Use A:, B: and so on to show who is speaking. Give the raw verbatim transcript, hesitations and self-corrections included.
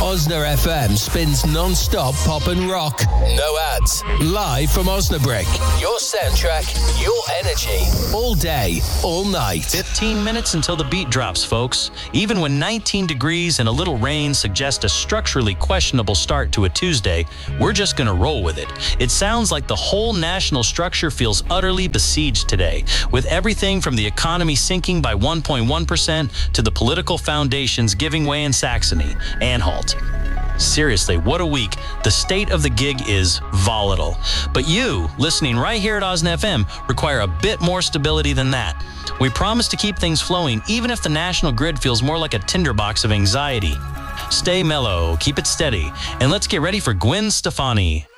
A: Osna F M spins non-stop pop and rock. No ads. Live from Osnabrück. Your soundtrack, your energy. All day, all night.
B: fifteen minutes until the beat drops, folks. Even when nineteen degrees and a little rain suggest a structurally questionable start to a Tuesday, we're just going to roll with it. It sounds like the whole national structure feels utterly besieged today, with everything from the economy sinking by one point one percent to the political foundations giving way in Saxony. Anhalt. Seriously, what a week. The state of the gig is volatile. But you, listening right here at Osna F M, require a bit more stability than that. We promise to keep things flowing, even if the national grid feels more like a tinderbox of anxiety. Stay mellow, keep it steady, and let's get ready for Gwen Stefani.